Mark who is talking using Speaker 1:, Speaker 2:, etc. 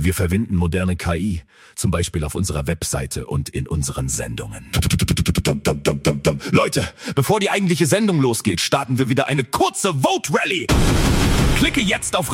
Speaker 1: Wir verwenden moderne KI, zum Beispiel auf unserer Webseite und in unseren Sendungen. Leute, bevor die eigentliche Sendung losgeht, starten wir wieder eine kurze Vote Rally. Klicke jetzt auf